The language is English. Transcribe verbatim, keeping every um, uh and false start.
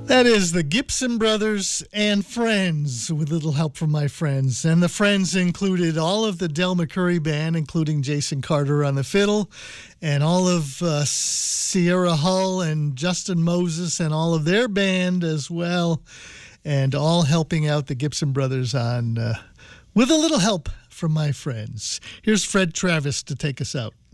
That is the Gibson Brothers and Friends, with little help from my friends. And the friends included all of the Del McCoury band, including Jason Carter on the fiddle, and all of uh, Sierra Hull and Justin Moses and all of their band as well, and all helping out the Gibson Brothers on uh, with a little help from my friends. Here's Fred Travis to take us out.